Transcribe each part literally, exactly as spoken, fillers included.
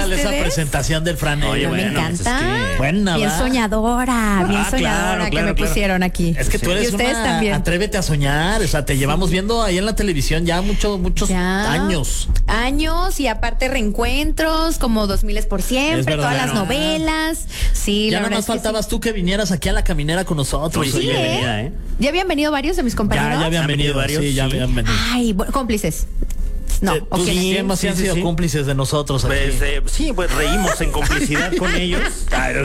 tal esa ustedes? presentación del Fran? Oye, No, me bueno, encanta. pues es que- Buena, bien ¿va? soñadora, bien Ah, soñadora claro, que claro, me claro. pusieron aquí. Es que tú Y eres ustedes una también. atrévete a soñar, o sea, te llevamos viendo ahí en la televisión ya muchos muchos Ya. años. Años y aparte reencuentros como dos mil por Es siempre, verdad. todas las novelas. Sí, Ya la nada verdad más es que faltabas sí. tú que vinieras aquí a la caminera con nosotros. Oye, sí, Sí, oye. ¿eh? bienvenida, ¿eh? ¿Ya habían venido varios de mis compañeros? Ya, ya habían ¿Han venido venido varios? Sí, ya Sí. habían venido. Ay, bueno, cómplices. No, Eh, ¿o tú quiénes? sí, hemos Sí, han sí, sido sí. cómplices de nosotros aquí. Pues, eh, sí, pues reímos en complicidad con ellos. Ay,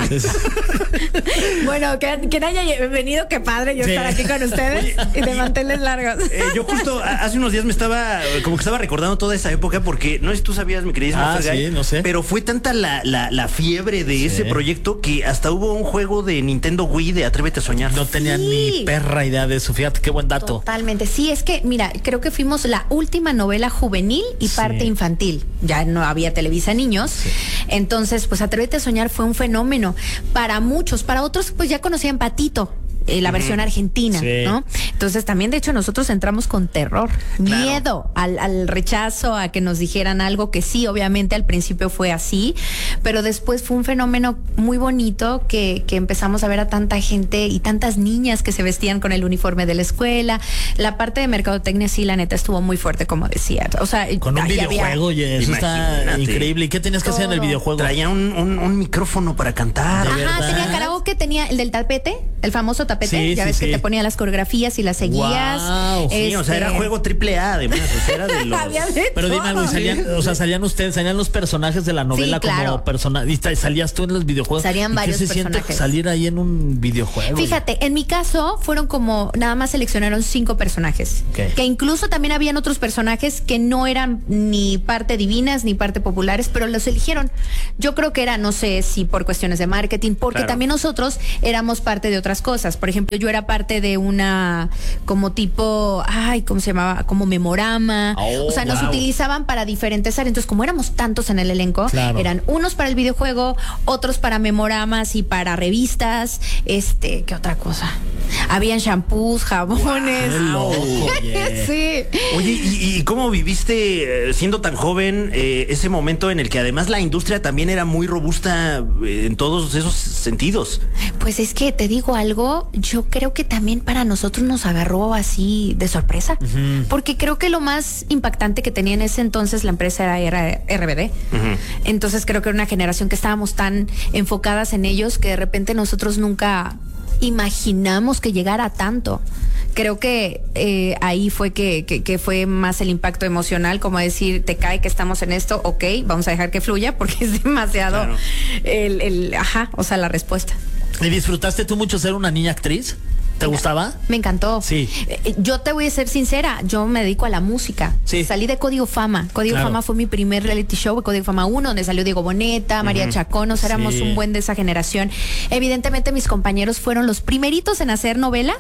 Bueno, que, que haya venido, qué padre yo Sí. estar aquí con ustedes y de manteles largos. Eh, yo justo a- hace unos días me estaba, eh, como que estaba recordando toda esa época porque, no sé si tú sabías, mi queridísimo Ah, Fergay, sí, no sé. pero fue tanta la, la, la fiebre de ese proyecto que hasta hubo un juego de Nintendo Wii de Atrévete a Soñar. No tenía Sí. ni perra idea de eso. Fíjate qué buen dato. Totalmente. Sí, es que, mira, creo que fuimos la última novela juvenil y Sí. parte infantil. Ya no había Televisa Niños. Entonces, pues Atrévete a Soñar fue un fenómeno para muchos. Para otros, pues ya conocían Patito. eh, la versión argentina, Sí. ¿no? Entonces también, de hecho, nosotros entramos con terror, Claro. miedo al, al rechazo, a que nos dijeran algo que sí, obviamente al principio fue así, pero después fue un fenómeno muy bonito que, que empezamos a ver a tanta gente y tantas niñas que se vestían con el uniforme de la escuela. La parte de mercadotecnia, sí, la neta, estuvo muy fuerte, como decía. O sea, Con un ahí había- videojuego, oye, eso está Imagínate. increíble. ¿Y qué tenías que hacer en el Todo. videojuego? Traía un, un, un micrófono para cantar. ¿De Ajá, verdad? tenía karaoke, tenía el del tapete, el famoso tapete, Sí, ya sí, ves sí. que te ponía las coreografías y las seguías. Guau, Sí, o sea, era Este, juego triple A, además. O sea, era de los... había de Pero dime algo, ¿y todo. salían, o sea, salían ustedes, salían los personajes de la novela Sí, claro. como personajes, y ta- salías tú en los videojuegos. Salían ¿Y varios qué se siente personajes. salir ahí en un videojuego? Fíjate, en mi caso fueron como, nada más seleccionaron cinco personajes. Ok. Que incluso también habían otros personajes que no eran ni parte divinas ni parte populares, pero los eligieron. Yo creo que era, no sé si por cuestiones de marketing, porque Claro. también nosotros éramos parte de otras cosas. Por ejemplo, yo era parte de una, como tipo, ay, ¿cómo se llamaba? Como memorama. Oh, o sea, nos wow. utilizaban para diferentes áreas. Entonces, como éramos tantos en el elenco, Claro. eran unos para el videojuego, otros para memoramas y para revistas. Este, ¿qué otra cosa? Habían shampoos, jabones. Qué loco, oye. Sí. Oye, ¿y, y cómo viviste, eh, siendo tan joven, eh, ese momento en el que además la industria también era muy robusta eh, en todos esos sentidos? Pues es que te digo algo, yo creo que también para nosotros nos agarró así de sorpresa, porque creo que lo más impactante que tenía en ese entonces la empresa era, era R B D. Entonces creo que era una generación que estábamos tan enfocadas en ellos que de repente nosotros nunca imaginamos que llegara a tanto. Creo que eh, ahí fue que, que, que fue más el impacto emocional, como decir, te cae que estamos en esto, ok, vamos a dejar que fluya porque es demasiado Claro. el, el, ajá, o sea, la respuesta. ¿Y disfrutaste tú mucho ser una niña actriz? ¿Te gustaba? Me encantó. Sí. Eh, Yo te voy a ser sincera, yo me dedico a la música. Sí. Salí de Código Fama. Código Claro. Fama fue mi primer reality show, Código Fama uno, donde salió Diego Boneta, María Chacón, o sea, éramos Sí. un buen de esa generación. Evidentemente mis compañeros fueron los primeritos en hacer novela,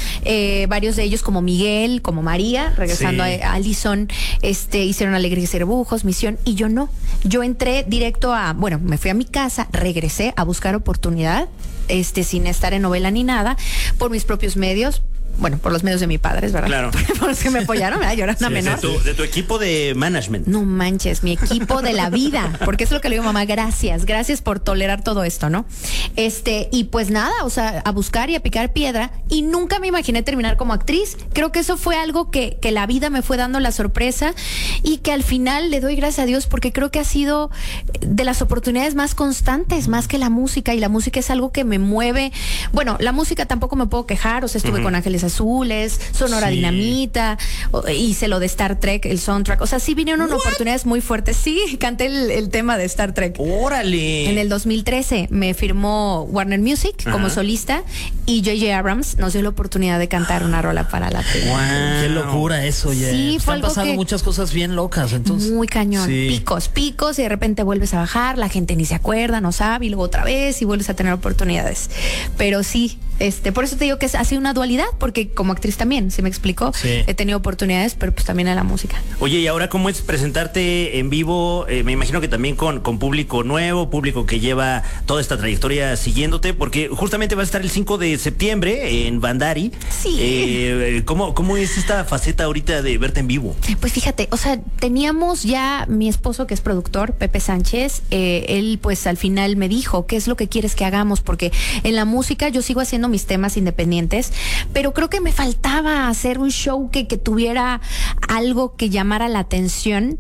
eh, varios de ellos como Miguel, como María, regresando Sí. a Alison, este, hicieron Alegría y Cerbujos, Misión, y yo no. Yo entré directo a, bueno, me fui a mi casa, regresé a buscar oportunidad, este, sin estar en novela ni nada, por mis propios medios. Bueno, por los medios de mi padre, es verdad. Claro. Por los que me apoyaron, ¿verdad? Yo era una Sí, menor. de, tu, de tu equipo de management. No manches, mi equipo de la vida, porque es lo que le digo, mamá, gracias, gracias por tolerar todo esto, ¿no? Este, y pues nada, o sea, a buscar y a picar piedra, y nunca me imaginé terminar como actriz. Creo que eso fue algo que, que la vida me fue dando la sorpresa, y que al final le doy gracias a Dios, porque creo que ha sido de las oportunidades más constantes, más que la música, y la música es algo que me mueve. Bueno, la música tampoco me puedo quejar, o sea, estuve con Ángeles Azules, Sonora Sí. Dinamita, o- hice lo de Star Trek, el soundtrack, o sea, sí vinieron oportunidades muy fuertes. Sí, canté el, el tema de Star Trek. ¡Órale! En el dos mil trece me firmó Warner Music como Ajá. solista, y J J Abrams nos dio la oportunidad de cantar una rola para la tele. Wow. Qué locura eso, oye. Sí, Pues fue han algo pasado que- muchas cosas bien locas, entonces. Muy cañón, Sí. picos, picos, y de repente vuelves a bajar, la gente ni se acuerda, no sabe, y luego otra vez, y vuelves a tener oportunidades. Pero sí, este, por eso te digo que es, ha sido una dualidad, porque porque como actriz también, ¿se me explicó? Sí. He tenido oportunidades, pero pues también en la música. Oye, ¿y ahora cómo es presentarte en vivo? Eh, me imagino que también con, con público nuevo, público que lleva toda esta trayectoria siguiéndote, porque justamente va a estar el cinco de septiembre en Bandari. Sí. Eh, ¿cómo, ¿Cómo es esta faceta ahorita de verte en vivo? Pues fíjate, o sea, teníamos ya mi esposo que es productor, Pepe Sánchez, eh, él pues al final me dijo, ¿qué es lo que quieres que hagamos? Porque en la música yo sigo haciendo mis temas independientes, pero creo que me faltaba hacer un show que, que tuviera algo que llamara la atención.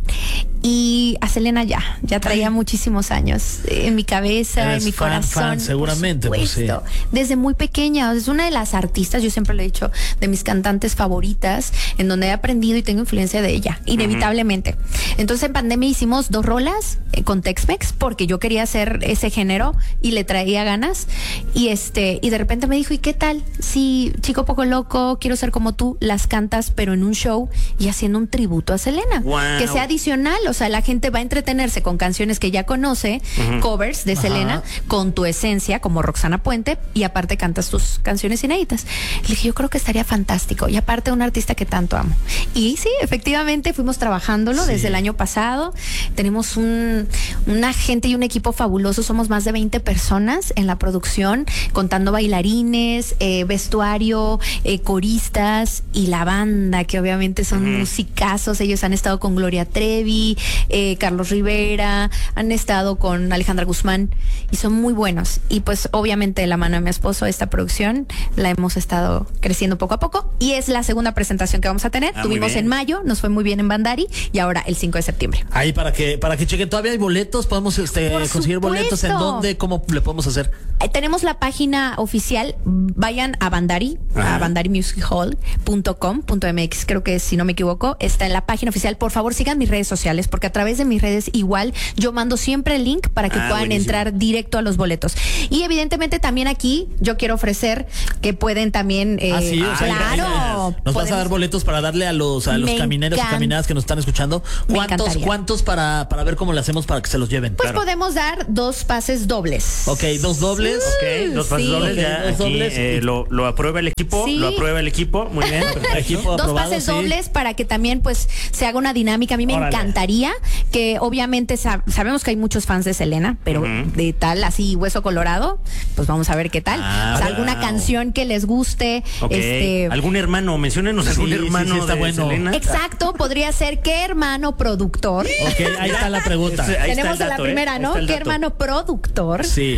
Y a Selena ya, ya traía Ay. muchísimos años en mi cabeza, Eres en mi fan, corazón. fan, seguramente, pues sí. Desde muy pequeña, es una de las artistas, yo siempre le he dicho, de mis cantantes favoritas, en donde he aprendido y tengo influencia de ella, inevitablemente. Uh-huh. Entonces en pandemia hicimos dos rolas eh, con Tex-Mex, porque yo quería hacer ese género y le traía ganas. Y este, y de repente me dijo, ¿y qué tal? Si Chico Poco Loco, Quiero Ser Como Tú, las cantas, pero en un show y haciendo un tributo a Selena. Wow. Que sea adicional, o sea, la gente va a entretenerse con canciones que ya conoce, uh-huh. covers de Selena, Ajá. con tu esencia como Roxana Puente, y aparte cantas tus canciones inéditas. Le dije, yo creo que estaría fantástico, y aparte un artista que tanto amo. Y sí, efectivamente fuimos trabajándolo sí. desde el año pasado. Tenemos un, una gente y un equipo fabuloso, somos más de veinte personas en la producción, contando bailarines, eh, vestuario, eh, coristas y la banda, que obviamente son uh-huh. musicazos. Ellos han estado con Gloria Trevi, eh, Carlos Rivera, han estado con Alejandra Guzmán y son muy buenos. Y pues obviamente de la mano de mi esposo, esta producción la hemos estado creciendo poco a poco, y es la segunda presentación que vamos a tener. Ah, tuvimos en mayo, nos fue muy bien en Bandari, y ahora el cinco de septiembre. Ahí para que para que chequen, todavía hay boletos, podemos este, conseguir boletos. ¿En dónde? ¿Cómo le podemos hacer? Eh, tenemos la página oficial, vayan a Bandari, Ajá. a bandari music hall punto com punto m x, creo que si no me equivoco, está en la página oficial. Por favor, sigan mis redes sociales, porque a través de mis redes igual yo mando siempre el link para que ah, puedan buenísimo. entrar directo a los boletos. Y evidentemente también aquí yo quiero ofrecer que pueden también eh, ah, sí, o sea, claro. Nos podemos... vas a dar boletos para darle a los a los me camineros encanta. y caminadas que nos están escuchando. ¿Cuántos cuántos para para ver cómo le hacemos para que se los lleven? Pues claro. podemos dar dos pases dobles. Ok, dos dobles. Sí, ok, dos pases sí. dobles. Okay, ya, dos aquí, dobles. Eh, lo, lo aprueba el equipo, sí. lo aprueba el equipo. Muy bien. Equipo dos aprobado, pases sí. dobles para que también pues se haga una dinámica. A mí me Órale. encantaría que obviamente sab sabemos que hay muchos fans de Selena, pero uh-huh. de tal así hueso colorado, pues vamos a ver qué tal. Ah, o sea, alguna wow. canción que les guste. Okay. Este, algún hermano, menciónenos algún sí, hermano sí, sí, está de bueno. Selena. Exacto, podría ser qué hermano productor. Ok, ahí está la pregunta. Ahí Tenemos está el a dato, la primera, ¿eh? ¿no? ¿Qué hermano productor? Sí.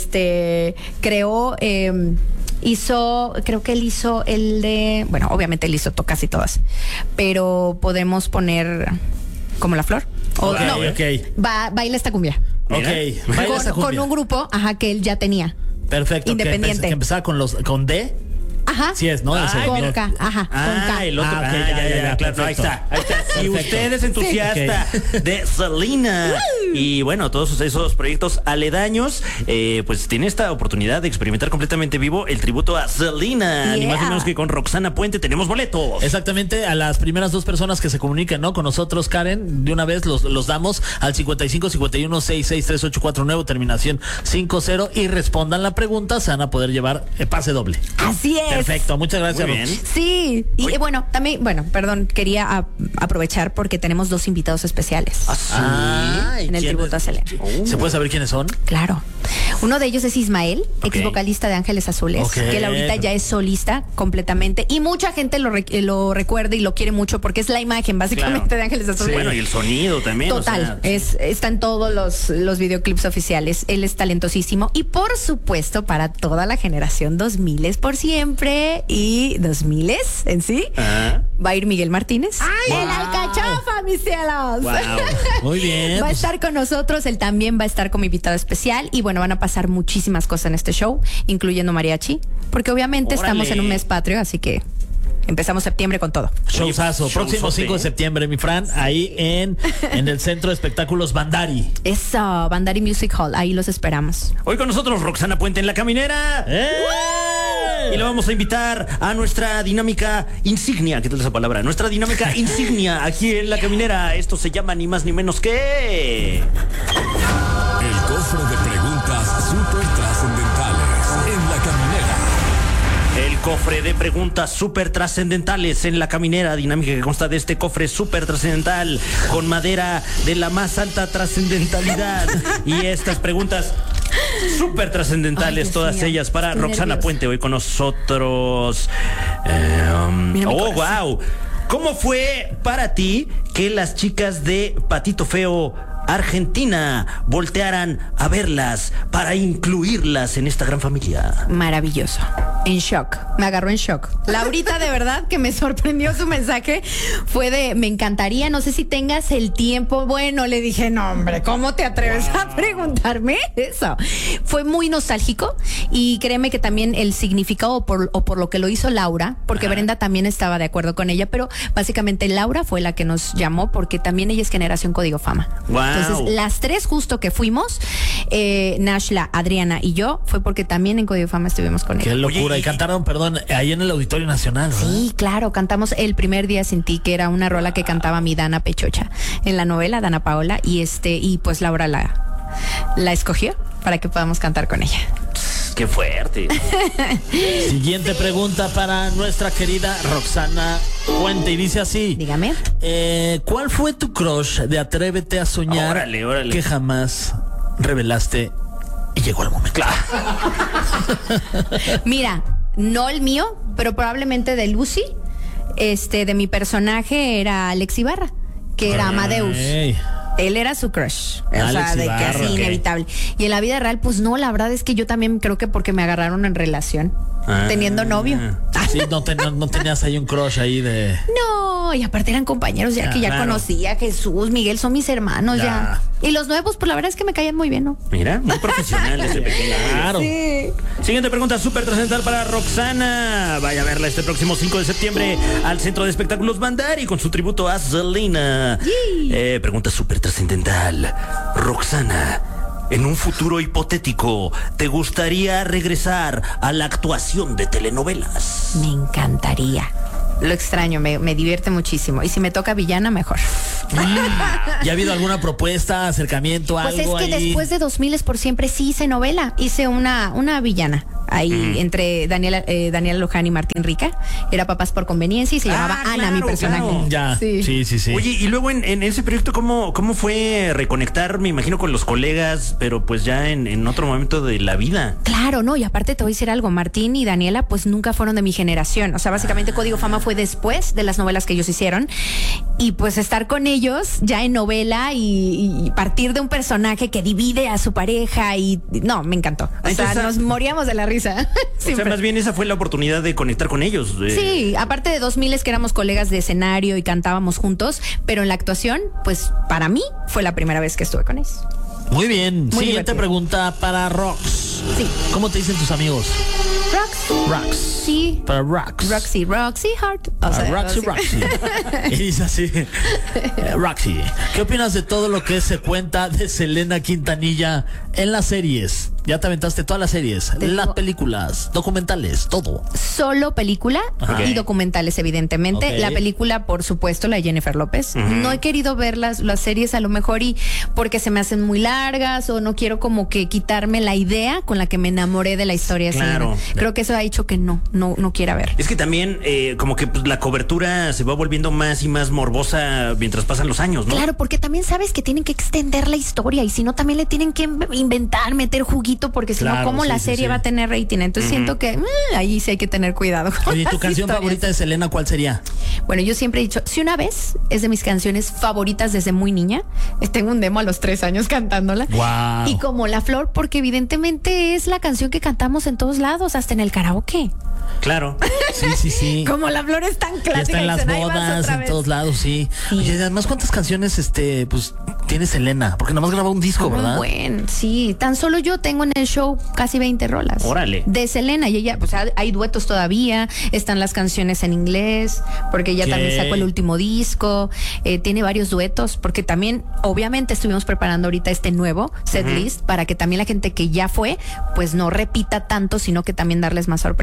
Este creó eh, hizo, creo que él hizo el de, bueno, obviamente él hizo casi todas, pero podemos poner como La Flor. O, okay, no, okay. Va, baila esta cumbia. Ok, baila con, esta cumbia. Con un grupo, ajá, que él ya tenía. Perfecto. Independiente. Que, que empezaba con los con D. Ajá. Sí es, ¿no? Ah, Ese, con no. K, ajá, ah, con K. el otro. Ah, okay, ah, ya, ya, ya, ya, claro, no, ahí está, ahí está. Si usted es entusiasta sí, okay. de Selena y bueno, todos esos proyectos aledaños, eh, pues tiene esta oportunidad de experimentar completamente vivo el tributo a Selena, yeah. ni más ni menos que con Roxana Puente. Tenemos boletos. Exactamente, a las primeras dos personas que se comuniquen, ¿no? Con nosotros, Karen, de una vez los, los damos al cincuenta y cinco, cincuenta y uno, sesenta y seis, treinta y ocho cuarenta y nueve, terminación cincuenta, y respondan la pregunta, se van a poder llevar eh, pase doble. Así es. Perfecto, muchas gracias. Muy bien. Sí, y Oye. bueno, también, bueno, perdón, quería a, aprovechar porque tenemos dos invitados especiales. ¿Ah, sí? Ah, en el tributo a Selena. Oh. ¿Se puede saber quiénes son? Claro. Uno de ellos es Ismael, okay. ex vocalista de Ángeles Azules, okay. que él ahorita ya es solista completamente, y mucha gente lo, re lo recuerda y lo quiere mucho porque es la imagen básicamente claro. de Ángeles Azules. Sí. Bueno, y el sonido también. Total, o sea, es, está en todos los, los videoclips oficiales. Él es talentosísimo y por supuesto para toda la generación dos miles por siempre y dos miles en sí, uh-huh. va a ir Miguel Martínez. ¡Ay, el wow. alcachofa, mis cielos! Wow. Muy bien. Va a pues. estar con nosotros, él también va a estar como invitado especial y bueno, van a pasar muchísimas cosas en este show, incluyendo mariachi, porque obviamente Órale. estamos en un mes patrio, así que empezamos septiembre con todo. Showzazo, próximo Showzote. cinco de septiembre, mi Fran, ahí en, en el Centro de Espectáculos Bandari. Eso, Bandari Music Hall, ahí los esperamos. Hoy con nosotros Roxana Puente en La Caminera. ¡Eh! Y le vamos a invitar a nuestra dinámica insignia, ¿qué tal esa palabra? Nuestra dinámica insignia aquí en La Caminera. Esto se llama ni más ni menos que... El cofre de preguntas súper trascendentales en La Caminera. El cofre de preguntas súper trascendentales en la caminera dinámica que consta de este cofre súper trascendental con madera de la más alta trascendentalidad. Y estas preguntas súper trascendentales, Ay, todas mío. ellas para Estoy Roxana nerviosa. Puente hoy con nosotros. Eh, um, Mira mi oh, corazón. wow. ¿Cómo fue para ti que las chicas de Patito Feo Argentina voltearan a verlas para incluirlas en esta gran familia? Maravilloso. En shock. Me agarró en shock. Laurita, de verdad, que me sorprendió su mensaje. Fue de, me encantaría, no sé si tengas el tiempo. Bueno, le dije, no, hombre, ¿cómo te atreves a preguntarme eso? Fue muy nostálgico y créeme que también el significado o por, o por lo que lo hizo Laura, porque Ajá. Brenda también estaba de acuerdo con ella, pero básicamente Laura fue la que nos llamó porque también ella es generación Código Fama. Wow. Entonces, las tres justo que fuimos, eh, Nashla, Adriana y yo, fue porque también en Código Fama estuvimos con Qué ella. locura. Oye, y y- cantaron, perdón, ahí en el Auditorio Nacional, ¿verdad? Sí, claro, cantamos El Primer Día Sin Ti, que era una rola que cantaba mi Dana Pechocha en la novela, Dana Paola, y este, y pues Laura la, la escogió para que podamos cantar con ella. Qué fuerte. Siguiente pregunta para nuestra querida Roxana Puente y dice así. Dígame. Eh, ¿Cuál fue tu crush de Atrévete a Soñar Órale, órale. que jamás revelaste y llegó el momento? Mira, no el mío, pero probablemente de Lucy, este, de mi personaje era Alex Ibarra, que era Amadeus. Ey. Él era su crush, o Alex sea, de Ibarra, que así ok. inevitable. Y en la vida real, pues no, la verdad es que yo también creo que porque me agarraron en relación, Ah. teniendo novio. Sí, no, te- no- no tenías ahí un crush ahí de... No, y aparte eran compañeros ya Ya, que ya claro. conocía, Jesús, Miguel, son mis hermanos ya. Ya. Y los nuevos, pues la verdad es que me caían muy bien, ¿no? Mira, muy profesional desde pequeña. Claro. Siguiente pregunta súper trascendental para Roxana. Vaya a verla este próximo cinco de septiembre al Centro de Espectáculos Bandari con su tributo a Selena. Eh, pregunta súper trascendental. Roxana, en un futuro hipotético, ¿te gustaría regresar a la actuación de telenovelas? Me encantaría. Lo extraño, me, me divierte muchísimo. Y si me toca villana, mejor. ¿Ya ha habido alguna propuesta, acercamiento, Pues algo es que ahí? después de dos mil es por siempre sí hice novela. Hice una, una villana. Ahí entre Daniela, eh, Daniela Luján y Martín Rica. Era Papás por Conveniencia y se Ah, llamaba Ana, claro, mi personaje. claro. Ya, sí, sí, sí. sí. Oye, y luego en, en ese proyecto, ¿cómo, ¿cómo fue reconectar, me imagino, con los colegas, pero pues ya en, en otro momento de la vida? Claro, no, y aparte te voy a decir algo, Martín y Daniela pues nunca fueron de mi generación, o sea, básicamente Código Fama fue después de las novelas que ellos hicieron y pues estar con ellos ya en novela y, y partir de un personaje que divide a su pareja y no, me encantó, o Entonces, sea, nos moríamos de la risa. O sea, Siempre. más bien esa fue la oportunidad de conectar con ellos. eh. Sí, aparte de dos mil es que éramos colegas de escenario y cantábamos juntos, pero en la actuación, pues para mí fue la primera vez que estuve con ellos. Muy bien. Muy Siguiente divertido. pregunta para Rox. Sí. ¿Cómo te dicen tus amigos? Rox. Rox. Sí. Para Rox. Roxy, Roxy Heart. O Ah, sea, Roxy, así. Roxy. Y dice así. eh, Roxy, ¿qué opinas de todo lo que se cuenta de Selena Quintanilla en las series? Ya te aventaste todas las series, Te las digo- películas, documentales, todo. Solo película Ajá. y documentales, evidentemente. Ok. La película, por supuesto, la de Jennifer López. No he querido ver las, las series a lo mejor y porque se me hacen muy largas o no quiero como que quitarme la idea con la que me enamoré de la historia de Claro. Selena. Creo que eso ha hecho que no, no, no quiera ver. Es que también eh, como que pues, la cobertura se va volviendo más y más morbosa mientras pasan los años, ¿no? Claro, porque también sabes que tienen que extender la historia y si no también le tienen que inventar, meter juguito porque si no, Claro, ¿cómo sí, la sí, serie sí. va a tener rating? Entonces siento que mm, ahí sí hay que tener cuidado. con Oye, ¿tu las canción historias. favorita de Selena cuál sería? Bueno, yo siempre he dicho, si una vez es de mis canciones favoritas desde muy niña, eh, tengo un demo a los tres años cantándola. Guau. Y como La Flor, porque evidentemente es la canción que cantamos en todos lados, hasta en el karaoke. Claro. Sí, sí, sí. Como La Flor es tan Ya clásica. está en las dicen, "Ahí vas bodas, otra en vez". todos lados, sí. Sí. Oye, además, ¿cuántas canciones este, pues, tiene Selena? Porque nada más grabó un disco, Muy ¿verdad? buen, sí. Tan solo yo tengo en el show casi veinte rolas. Órale. De Selena. Y ella, pues hay duetos todavía. Están las canciones en inglés. Porque ella ¿Qué? también sacó el último disco. Eh, tiene varios duetos. Porque también, obviamente, estuvimos preparando ahorita este nuevo set list para que también la gente que ya fue, pues no repita tanto, sino que también darles más sorpresas. Y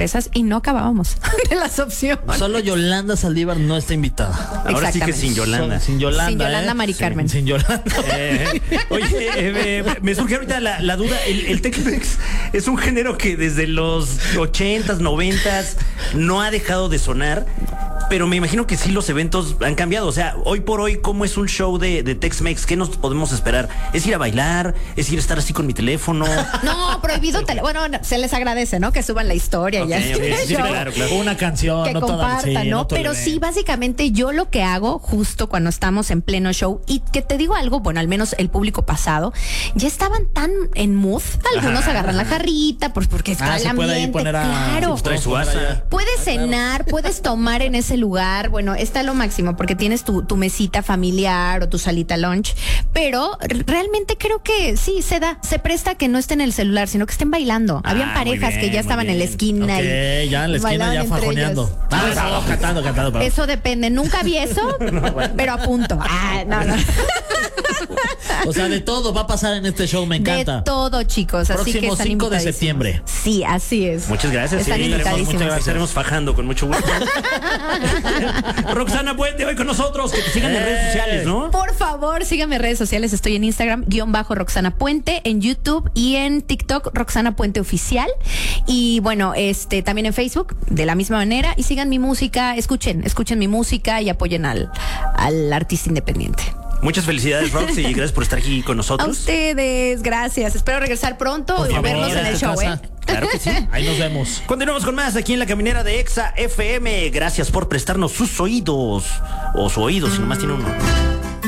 no acabábamos de las opciones. Solo Yolanda Saldívar no está invitada. Ahora sí que Exactamente. sin Yolanda. So- sin Yolanda. Sin Yolanda ¿eh? Mari Sí, Carmen. Sin Yolanda. Eh, oye, eh, me, me surge ahorita la, la duda. El, el Tex-Mex es un género que desde los ochentas, noventas no ha dejado de sonar. Pero me imagino que sí los eventos han cambiado. O sea, hoy por hoy, ¿cómo es un show de, de Tex-Mex? ¿Qué nos podemos esperar? ¿Es ir a bailar? ¿Es ir a estar así con mi teléfono? No, prohibido. Tele bueno, no, se les agradece, ¿no? Que suban la historia Ok, y así. ok, sí, sí, Show. claro, claro. Una canción, Que no toda- compartan, sí, ¿no? todo el Pero evento. sí, básicamente yo lo que hago justo cuando estamos en pleno show y que te digo algo, bueno, al menos el público pasado, ya estaban tan en mood, algunos Ajá, agarran la ajá. jarrita, pues porque está Ah, el se puede ahí ambiente, poner a... claro. pues, trae su poner asa. allá. Puedes cenar, puedes tomar en ese lugar, bueno, está lo máximo porque tienes tu, tu mesita familiar o tu salita lunch, pero r- realmente creo que sí, se da, se presta que no estén en el celular, sino que estén bailando. Ah, Habían muy parejas bien, que ya muy estaban en la bien. esquina Ok, y ya en la esquina bailaban ya entre fajoneando. ellos. Ah, no, cantando, cantando. perdón. Eso depende, nunca vi eso, pero a punto. Ah, no, no. O sea, de todo va a pasar en este show, me encanta. De todo, chicos. Así Próximo que están cinco de invitadísimos. septiembre. Sí, así es. Muchas gracias. Están sí, estaremos, invitadísimos. muchas gracias. Estaremos fajando con mucho gusto. Roxana Puente hoy con nosotros. Que te sigan en redes sociales, ¿no? Por favor, síganme en redes sociales. Estoy en Instagram, guión bajo Roxana Puente, en YouTube y en TikTok, Roxana Puente Oficial. Y bueno, este también en Facebook, de la misma manera. Y sigan mi música, escuchen, escuchen mi música y apoyen al, al artista independiente. Muchas felicidades, Rox, y gracias por estar aquí con A nosotros. ustedes, gracias. Espero regresar pronto Por y favor, verlos en a el tu show, casa. ¿eh? Claro que sí. Ahí nos vemos. Continuamos con más aquí en la caminera de Exa F M. Gracias por prestarnos sus oídos. O su oído, si nomás tiene uno.